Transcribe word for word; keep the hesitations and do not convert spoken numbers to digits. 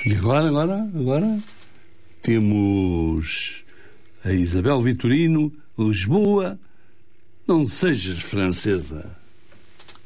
E agora, agora, agora temos a Isabel Vitorino, Lisboa. Não sejas francesa.